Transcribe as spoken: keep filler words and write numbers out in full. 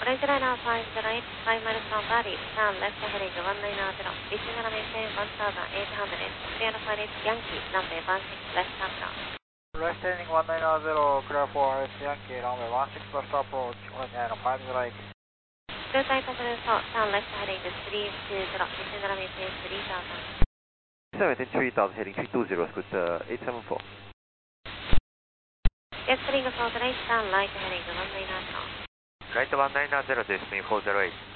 Cruise liner five zero eight, five miles from Bali, turn left heading one nine zero, descend and maintain one thousand eight hundred, clear for it Yankee, runway one six left approach. Left heading one nine zero, clear for it Yankee, runway one six left approach, one nine five zero eight. Cruise type approach, turn left heading three two zero, descend and maintain three thousand. Maintain three thousand, heading three two zero, scoot uh, eight seven four. Get spring for right, turn right heading one nine zero. Right one nine zero, destiny four zero eight.